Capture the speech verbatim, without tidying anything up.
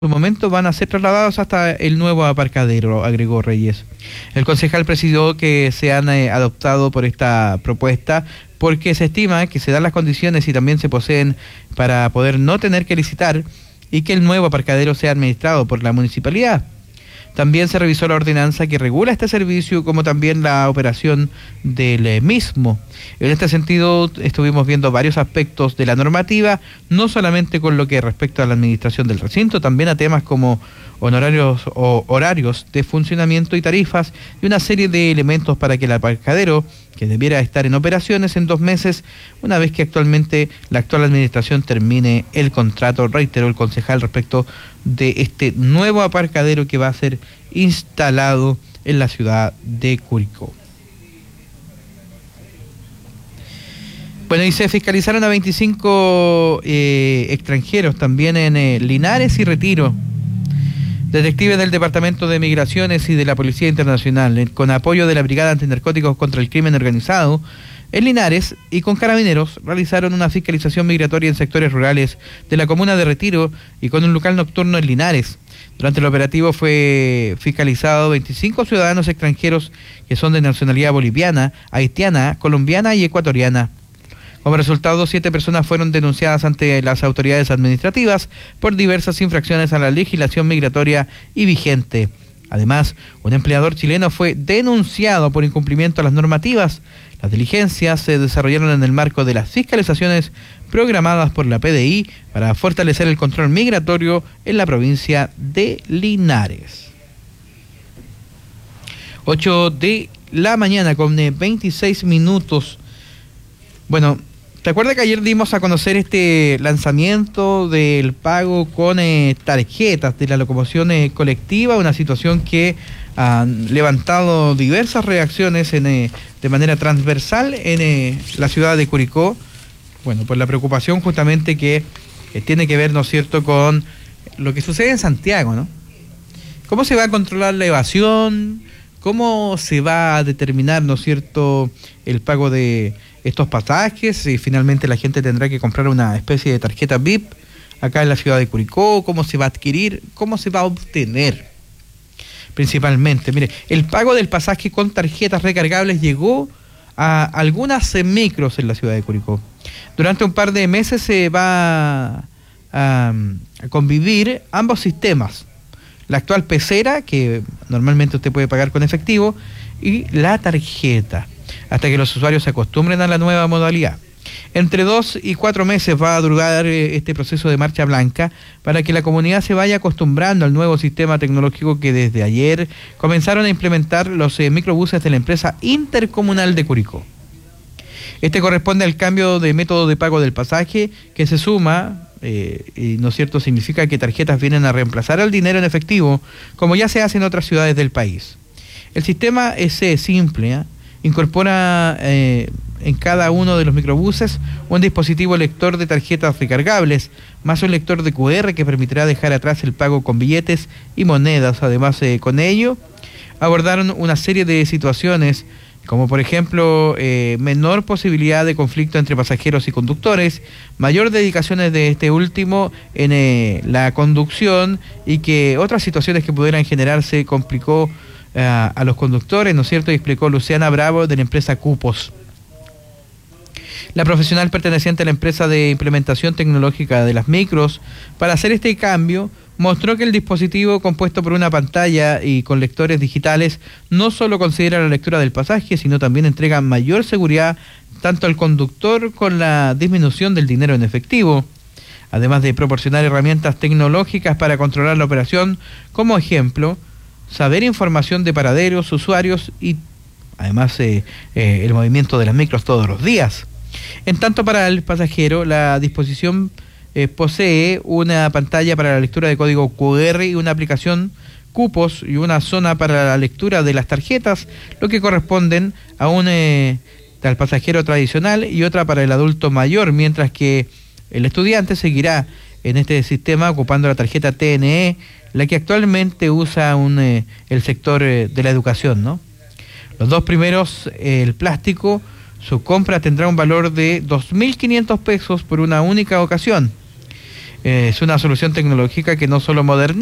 su momento van a ser trasladados hasta el nuevo aparcadero, agregó Reyes. El concejal precisó que se han eh, adoptado por esta propuesta porque se estima que se dan las condiciones y también se poseen para poder no tener que licitar y que el nuevo aparcadero sea administrado por la municipalidad. También se revisó la ordenanza que regula este servicio, como también la operación del mismo. En este sentido, estuvimos viendo varios aspectos de la normativa, no solamente con lo que respecta a la administración del recinto, también a temas como honorarios o horarios de funcionamiento y tarifas, y una serie de elementos para que el aparcadero, que debiera estar en operaciones en dos meses, una vez que actualmente la actual administración termine el contrato, reiteró el concejal respecto de este nuevo aparcadero que va a ser instalado en la ciudad de Curicó. Bueno, y se fiscalizaron a veinticinco eh, extranjeros también en eh, Linares y Retiro. Detectives del Departamento de Migraciones y de la Policía Internacional, con apoyo de la Brigada Antinarcóticos contra el Crimen Organizado, en Linares y con carabineros, realizaron una fiscalización migratoria en sectores rurales de la comuna de Retiro y con un local nocturno en Linares. Durante el operativo fue fiscalizado veinticinco ciudadanos extranjeros que son de nacionalidad boliviana, haitiana, colombiana y ecuatoriana. Como resultado, siete personas fueron denunciadas ante las autoridades administrativas por diversas infracciones a la legislación migratoria y vigente. Además, un empleador chileno fue denunciado por incumplimiento a las normativas. Las diligencias se desarrollaron en el marco de las fiscalizaciones programadas por la P D I para fortalecer el control migratorio en la provincia de Linares. ocho de la mañana con veintiséis minutos. Bueno, ¿te acuerdas que ayer dimos a conocer este lanzamiento del pago con eh, tarjetas de la locomoción eh, colectiva? Una situación que ha levantado diversas reacciones en, eh, de manera transversal en eh, la ciudad de Curicó. Bueno, por la preocupación justamente que eh, tiene que ver, ¿no es cierto?, con lo que sucede en Santiago, ¿no? ¿Cómo se va a controlar la evasión? ¿Cómo se va a determinar, ¿no es cierto?, el pago de estos pasajes? Y finalmente la gente tendrá que comprar una especie de tarjeta V I P acá en la ciudad de Curicó. ¿Cómo se va a adquirir? ¿Cómo se va a obtener? Principalmente, mire, el pago del pasaje con tarjetas recargables llegó a algunas micros en la ciudad de Curicó. Durante un par de meses se va a, a convivir ambos sistemas. La actual pecera, que normalmente usted puede pagar con efectivo, y la tarjeta, hasta que los usuarios se acostumbren a la nueva modalidad. Entre dos y cuatro meses va a durar este proceso de marcha blanca para que la comunidad se vaya acostumbrando al nuevo sistema tecnológico que desde ayer comenzaron a implementar los eh, microbuses de la empresa intercomunal de Curicó. Este corresponde al cambio de método de pago del pasaje que se suma, eh, y no es cierto, significa que tarjetas vienen a reemplazar al dinero en efectivo, como ya se hace en otras ciudades del país. El sistema es eh, simple, ¿eh? Incorpora eh, en cada uno de los microbuses un dispositivo lector de tarjetas recargables, más un lector de Q R que permitirá dejar atrás el pago con billetes y monedas. Además, eh, con ello, abordaron una serie de situaciones, como por ejemplo, eh, menor posibilidad de conflicto entre pasajeros y conductores, mayor dedicación de este último en eh, la conducción, y que otras situaciones que pudieran generarse complicó a, a los conductores, ¿no es cierto?, y explicó Luciana Bravo de la empresa Cupos. La profesional perteneciente a la empresa de implementación tecnológica de las micros para hacer este cambio mostró que el dispositivo, compuesto por una pantalla y con lectores digitales, no solo considera la lectura del pasaje, sino también entrega mayor seguridad tanto al conductor con la disminución del dinero en efectivo, además de proporcionar herramientas tecnológicas para controlar la operación, como ejemplo, saber información de paraderos, usuarios y además eh, eh, el movimiento de las micros todos los días. En tanto, para el pasajero, la disposición eh, posee una pantalla para la lectura de código Q R y una aplicación Cupos y una zona para la lectura de las tarjetas, lo que corresponden a un eh, al pasajero tradicional y otra para el adulto mayor, mientras que el estudiante seguirá en este sistema ocupando la tarjeta T N E, la que actualmente usa un, eh, el sector eh, de la educación, ¿no? Los dos primeros, eh, el plástico, su compra tendrá un valor de dos mil quinientos pesos por una única ocasión. Eh, es una solución tecnológica que no solo moderniza